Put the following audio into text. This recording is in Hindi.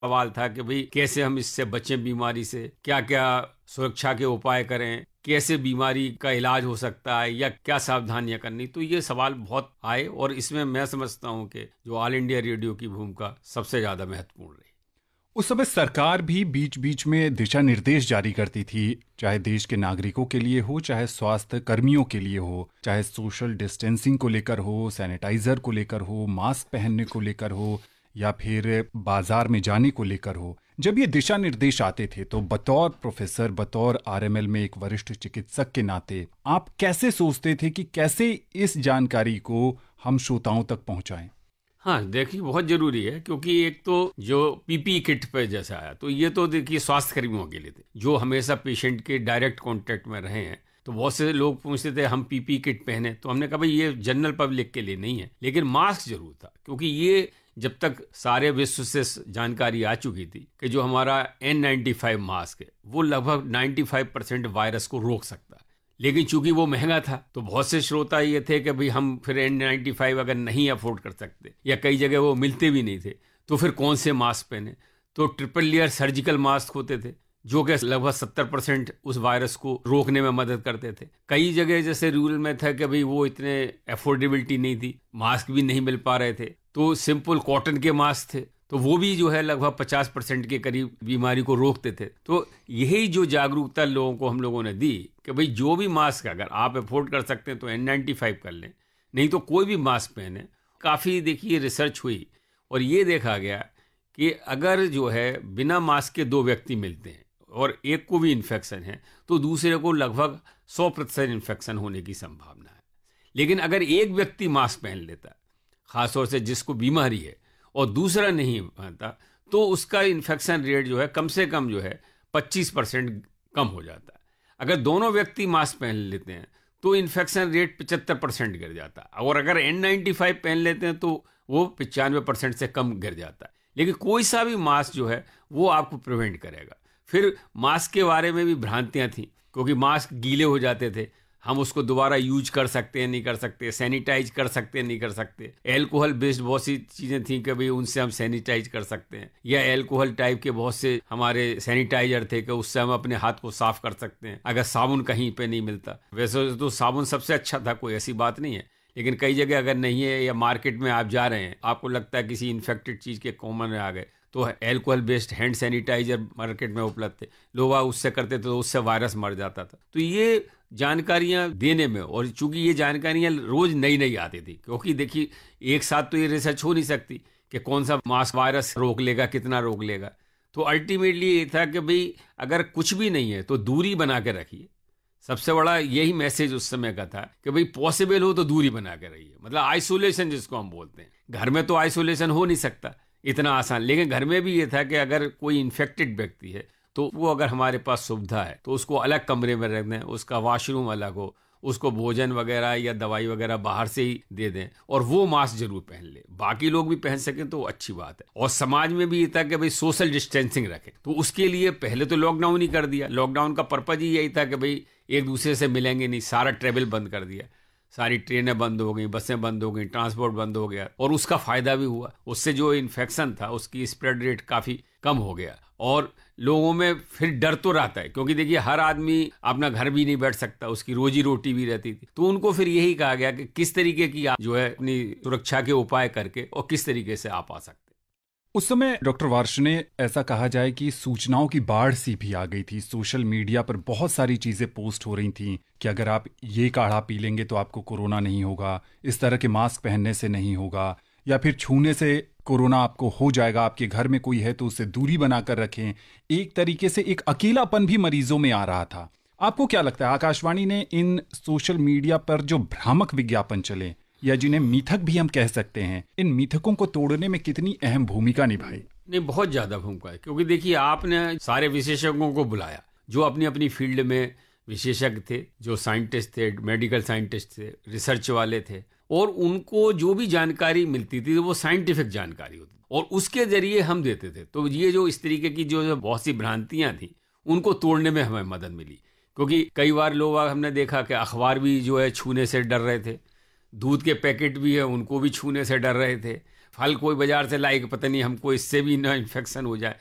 सवाल था कि भाई कैसे हम इससे बचें, बीमारी से क्या क्या सुरक्षा के उपाय करें, कैसे बीमारी का इलाज हो सकता है या क्या सावधानियां करनी। तो ये सवाल बहुत आए और इसमें मैं समझता हूं कि जो ऑल इंडिया रेडियो की भूमिका सबसे ज़्यादा महत्वपूर्ण रही। उस समय सरकार भी बीच बीच में दिशा निर्देश जारी करती थी, चाहे देश के नागरिकों के लिए हो, चाहे स्वास्थ्य कर्मियों के लिए हो, चाहे सोशल डिस्टेंसिंग को लेकर हो, सैनिटाइजर को लेकर हो, मास्क पहनने को लेकर हो, या फिर बाजार में जाने को लेकर हो। जब ये दिशा निर्देश आते थे तो बतौर प्रोफेसर, बतौर आरएमएल में एक वरिष्ठ चिकित्सक के नाते आप कैसे सोचते थे कि कैसे इस जानकारी को हम श्रोताओं तक पहुंचाएं? हाँ, देखिए बहुत ज़रूरी है, क्योंकि एक तो जो पीपी किट पे जैसा आया, तो ये तो देखिए स्वास्थ्य कर्मियों के लिए थे जो हमेशा पेशेंट के डायरेक्ट कांटेक्ट में रहे हैं। तो बहुत से लोग पूछते थे हम पीपी किट पहने, तो हमने कहा भाई ये जनरल पब्लिक के लिए नहीं है, लेकिन मास्क जरूर था, क्योंकि ये जब तक सारे विश्व से जानकारी आ चुकी थी कि जो हमारा N95 मास्क है वो लगभग 95% वायरस को रोक सकता है। लेकिन चूंकि वो महंगा था तो बहुत से श्रोता ये थे कि भाई हम फिर N95 अगर नहीं अफोर्ड कर सकते या कई जगह वो मिलते भी नहीं थे तो फिर कौन से मास्क पहने। तो ट्रिपल लेयर सर्जिकल मास्क होते थे जो कि लगभग 70% उस वायरस को रोकने में मदद करते थे। कई जगह जैसे रूरल में था कि भाई वो इतने अफोर्डेबिलिटी नहीं थी, मास्क भी नहीं मिल पा रहे थे, तो सिंपल कॉटन के मास्क थे, तो वो भी जो है लगभग 50% के करीब बीमारी को रोकते थे। तो यही जो जागरूकता लोगों को हम लोगों ने दी कि भाई जो भी मास्क अगर आप अफोर्ड कर सकते हैं तो N95 कर लें, नहीं तो कोई भी मास्क पहने। काफ़ी देखिए रिसर्च हुई और ये देखा गया कि अगर जो है बिना मास्क के दो व्यक्ति मिलते हैं और एक को भी इन्फेक्शन है तो दूसरे को लगभग 100% इन्फेक्शन होने की संभावना है। लेकिन अगर एक व्यक्ति मास्क पहन लेता है, खासतौर से जिसको बीमारी है, और दूसरा नहीं पहनता, तो उसका इन्फेक्शन रेट जो है कम से कम जो है 25% कम हो जाता है। अगर दोनों व्यक्ति मास्क पहन लेते हैं तो इन्फेक्शन रेट 75% गिर जाता है, और अगर N95 पहन लेते हैं तो वो 95% से कम गिर जाता है। लेकिन कोई सा भी मास्क जो है वो आपको प्रिवेंट करेगा। फिर मास्क के बारे में भी भ्रांतियां थी, क्योंकि मास्क गीले हो जाते थे, हम उसको दोबारा यूज कर सकते हैं नहीं कर सकते, सैनिटाइज कर सकते हैं नहीं कर सकते, एल्कोहल बेस्ड बहुत सी चीज़ें थी कि भाई उनसे हम सैनिटाइज कर सकते हैं, या एल्कोहल टाइप के बहुत से हमारे सैनिटाइजर थे कि उससे हम अपने हाथ को साफ कर सकते हैं अगर साबुन कहीं पे नहीं मिलता। वैसे तो साबुन सबसे अच्छा था, कोई ऐसी बात नहीं है, लेकिन कई जगह अगर नहीं है या मार्केट में आप जा रहे हैं आपको लगता है किसी इन्फेक्टेड चीज़ के कॉमन में आ गए, तो alcohol based hand sanitiser market में उपलब्ध थे, लोग उससे करते थे तो उससे वायरस मर जाता था। तो ये जानकारियां देने में, और चूंकि ये जानकारियां रोज नई नई आती थी, क्योंकि देखिए एक साथ तो ये रिसर्च हो नहीं सकती कि कौन सा मास्क वायरस रोक लेगा, कितना रोक लेगा। तो अल्टीमेटली ये था कि भाई अगर कुछ भी नहीं है तो दूरी बना के रखिए। सबसे बड़ा यही मैसेज उस समय का था कि भाई पॉसिबल हो तो दूरी बना के रहिए, मतलब आइसोलेशन जिसको हम बोलते हैं। घर में तो आइसोलेशन हो नहीं सकता इतना आसान, लेकिन घर में भी ये था कि अगर कोई इन्फेक्टेड व्यक्ति है तो वो अगर हमारे पास सुविधा है तो उसको अलग कमरे में रख दें, उसका वॉशरूम अलग हो, उसको भोजन वगैरह या दवाई वगैरह बाहर से ही दे दें, और वो मास्क जरूर पहन ले। बाकी लोग भी पहन सकें तो अच्छी बात है। और समाज में भी ये था कि भाई सोशल डिस्टेंसिंग रखें, तो उसके लिए पहले तो लॉकडाउन ही कर दिया। लॉकडाउन का पर्पज ही यही था कि भाई एक दूसरे से मिलेंगे नहीं, सारा ट्रेवल बंद कर दिया, सारी ट्रेनें बंद हो गई, बसें बंद हो गई, ट्रांसपोर्ट बंद हो गया, और उसका फायदा भी हुआ। उससे जो इन्फेक्शन था उसकी स्प्रेड रेट काफ़ी कम हो गया, और लोगों में फिर डर तो रहता है, क्योंकि देखिए हर आदमी अपना घर भी नहीं बैठ सकता, उसकी रोजी रोटी भी रहती थी। तो उनको फिर यही कहा गया कि किस तरीके की आप जो है अपनी सुरक्षा के उपाय करके और किस तरीके से आप आ सकते। उस समय डॉक्टर वार्ष ने ऐसा कहा जाए कि सूचनाओं की बाढ़ सी भी आ गई थी। सोशल मीडिया पर बहुत सारी चीजें पोस्ट हो रही थी कि अगर आप ये काढ़ा पी लेंगे तो आपको कोरोना नहीं होगा, इस तरह के मास्क पहनने से नहीं होगा, या फिर छूने से कोरोना आपको हो जाएगा, आपके घर में कोई है तो उससे दूरी बनाकर रखें। एक तरीके से एक अकेलापन भी मरीजों में आ रहा था। आपको क्या लगता है, आकाशवाणी ने इन सोशल मीडिया पर जो भ्रामक विज्ञापन चले, या जिन्हें मिथक भी हम कह सकते हैं, इन मिथकों को तोड़ने में कितनी अहम भूमिका निभाई? नहीं, बहुत ज्यादा भूमिका है, क्योंकि देखिए आपने सारे विशेषज्ञों को बुलाया जो अपनी अपनी फील्ड में विशेषज्ञ थे, जो साइंटिस्ट थे, मेडिकल साइंटिस्ट थे, रिसर्च वाले थे, और उनको जो भी जानकारी मिलती थी वो साइंटिफिक जानकारी होती थी और उसके जरिए हम देते थे। तो ये जो इस तरीके की जो बहुत सी भ्रांतियां थी उनको तोड़ने में हमें मदद मिली, क्योंकि कई बार लोग हमने देखा कि अखबार भी जो है छूने से डर रहे थे, दूध के पैकेट भी है उनको भी छूने से डर रहे थे, फल कोई बाजार से लाए कि पता नहीं हमको इससे भी ना इन्फेक्शन हो जाए।